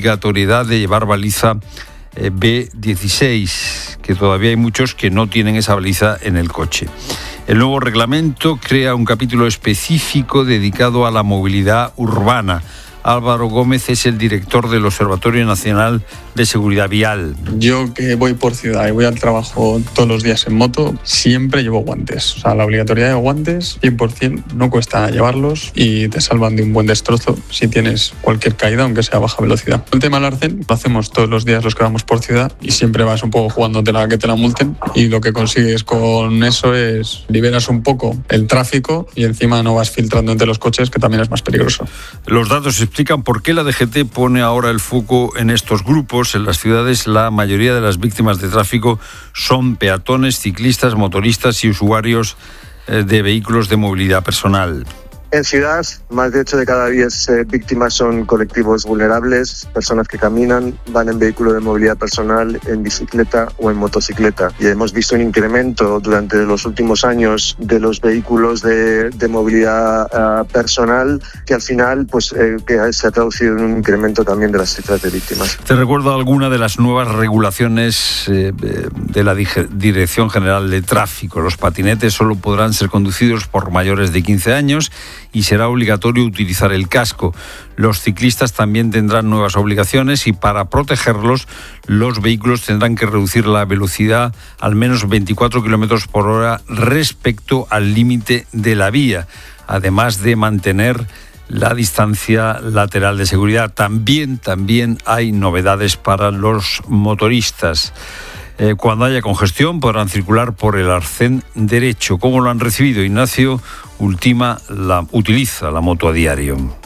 obligatoriedad de llevar baliza B16, que todavía hay muchos que no tienen esa baliza en el coche. El nuevo reglamento crea un capítulo específico dedicado a la movilidad urbana. Álvaro Gómez es el director del Observatorio Nacional de Seguridad Vial. Yo que voy por ciudad y voy al trabajo todos los días en moto, siempre llevo guantes. O sea, la obligatoriedad de guantes, 100%, no cuesta llevarlos y te salvan de un buen destrozo si tienes cualquier caída, aunque sea a baja velocidad. El tema del arcén lo hacemos todos los días los que vamos por ciudad y siempre vas un poco jugándote a que te la multen, y lo que consigues con eso es liberas un poco el tráfico y encima no vas filtrando entre los coches, que también es más peligroso. Los datos explican por qué la DGT pone ahora el foco en estos grupos. En las ciudades, la mayoría de las víctimas de tráfico son peatones, ciclistas, motoristas y usuarios de vehículos de movilidad personal. En ciudad, más de 8 de cada 10 víctimas son colectivos vulnerables, personas que caminan, van en vehículo de movilidad personal, en bicicleta o en motocicleta. Y hemos visto un incremento durante los últimos años de los vehículos de movilidad personal, que al final que se ha traducido en un incremento también de las cifras de víctimas. Te recuerdo alguna de las nuevas regulaciones de la Dirección General de Tráfico. Los patinetes solo podrán ser conducidos por mayores de 15 años y será obligatorio utilizar el casco. Los ciclistas también tendrán nuevas obligaciones y para protegerlos, los vehículos tendrán que reducir la velocidad al menos 24 kilómetros por hora respecto al límite de la vía, además de mantener la distancia lateral de seguridad. También hay novedades para los motoristas. Cuando haya congestión podrán circular por el arcén derecho. ¿Cómo lo han recibido? Ignacio utiliza la moto a diario.